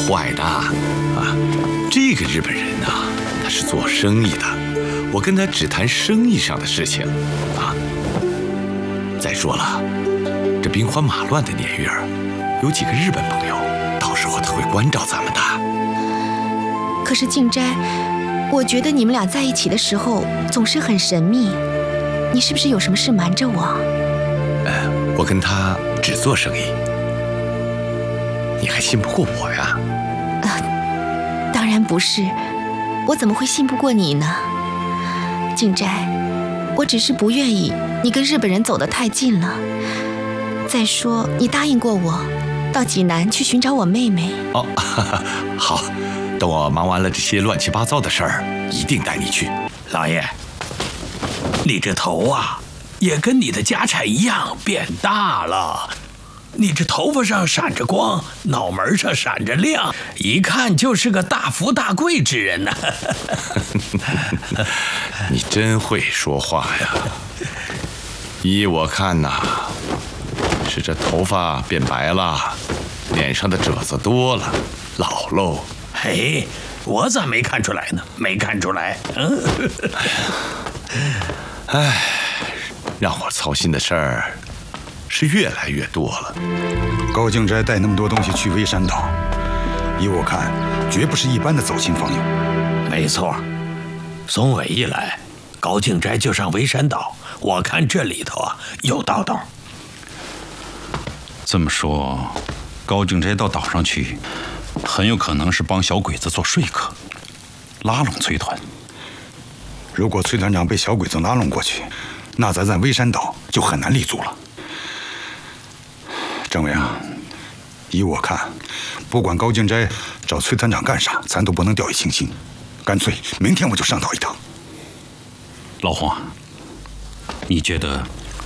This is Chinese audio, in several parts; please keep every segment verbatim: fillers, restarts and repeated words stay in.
坏的啊！这个日本人呐、啊，他是做生意的，我跟他只谈生意上的事情啊。再说了，这兵荒马乱的年月儿，有几个日本朋友，到时候他会关照咱们的。 可是静斋，我觉得你们俩在一起的时候总是很神秘，你是不是有什么事瞒着我？ 呃，我跟他只做生意，你还信不过我呀？ 呃，当然不是，我怎么会信不过你呢？静斋，我只是不愿意你跟日本人走得太近了。再说，你答应过我，到济南去寻找我妹妹。 哦，哈哈，好，等我忙完了这些乱七八糟的事儿，一定带你去。 老爷，你这头啊，也跟你的家产一样变大了。你这头发上闪着光，脑门上闪着亮，一看就是个大富大贵之人呐、啊。 你真会说话呀！依我看呐，是这头发变白了，脸上的褶子多了，老喽。 嘿，我咋没看出来呢？没看出来。嗯。 唉，让我操心的事儿是越来越多了。 高静斋带那么多东西去微山岛，依我看，绝不是一般的走亲访友。 没错，松尾一来，高静斋就上微山岛。我看这里头啊有道道。 这么说，高静斋到岛上去，很有可能是帮小鬼子做说客，拉拢崔团。 如果崔团长被小鬼子拉拢过去，那咱在微山岛就很难立足了。政委啊，依我看，不管高静斋找崔团长干啥，咱都不能掉以轻心。干脆明天我就上岛一趟。 老洪啊，你觉得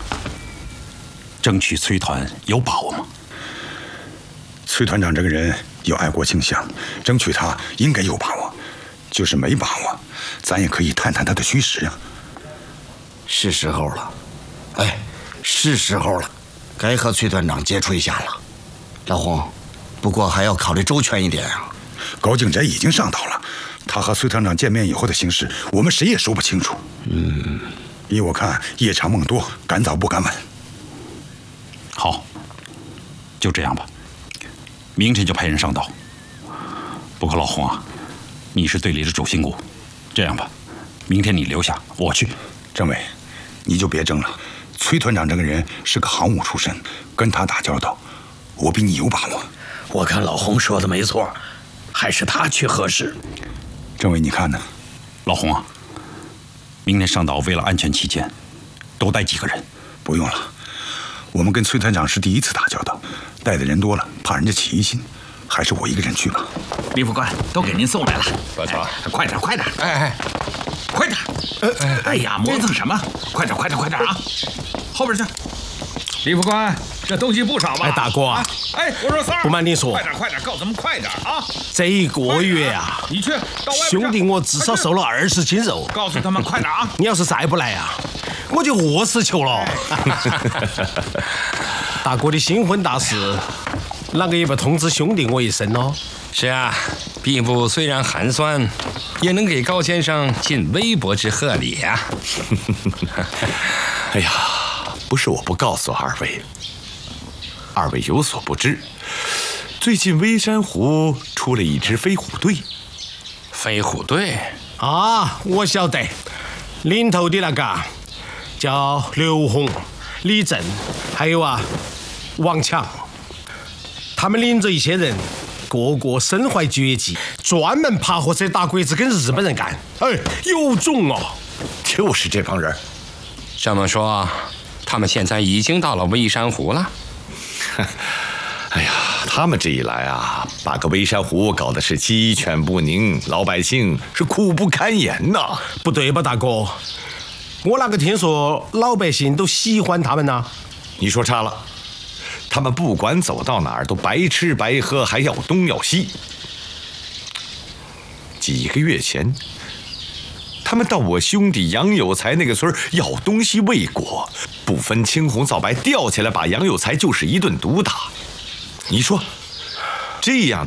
争取崔团有把握吗？ 崔团长这个人有爱国倾向，争取他应该有把握。就是没把握，咱也可以探探他的虚实啊。 是时候了，哎，是时候了，该和崔团长接触一下了。老洪，不过还要考虑周全一点啊。 高静斋已经上岛了，他和崔团长见面以后的形势，我们谁也说不清楚。嗯，依我看，夜长梦多，赶早不赶晚。 好，就这样吧，明天就派人上岛。不过老洪啊，你是队里的主心骨，这样吧，明天你留下，我去。 政委，你就别争了。崔团长这个人是个行伍出身，跟他打交道，我比你有把握。 我看老洪说的没错，还是他去合适。 政委，你看呢？ 老洪啊，明天上岛为了安全起见，多带几个人。 不用了，我们跟崔团长是第一次打交道，带的人多了，怕人家起疑心，还是我一个人去吧。 李副官，都给您送来了。 老乔， 快点，快点！ 哎哎， 快点！哎呀，磨蹭什么？快点，快点，快点啊！后边去。李副官，这东西不少吧？ 哎，大哥啊！ 哎，我说三儿， 不瞒你说， 快点，快点，告诉他们快点啊！ 这一个月啊， 你去到外面， 兄弟，我至少瘦了二十斤肉。 告诉他们快点啊！ 你要是再不来啊，我就饿死球了。大哥的新婚大事，啷个也不通知兄弟我一声哦？ 是啊，兵部虽然寒酸，也能给高先生尽微薄之贺礼啊。 哎呀，不是我不告诉二位，二位有所不知，最近微山湖出了一支飞虎队。 飞虎队啊，我晓得，领头的那个叫刘洪、李正，还有啊王强，他们领着一些人，个个身怀绝技，专门爬火车打鬼子跟日本人干。哎，有种哦！ 就是这帮人。 这么说，他们现在已经到了微山湖了。 哎呀，他们这一来啊，把个微山湖搞得是鸡犬不宁，老百姓是苦不堪言呐。 不对吧，大哥？我哪个听说老百姓都喜欢他们呢？ 你说差了，他们不管走到哪儿都白吃白喝，还要东要西。几个月前，他们到我兄弟杨有才那个村要东西未果，不分青红皂白，吊起来把杨有才就是一顿毒打。你说这样的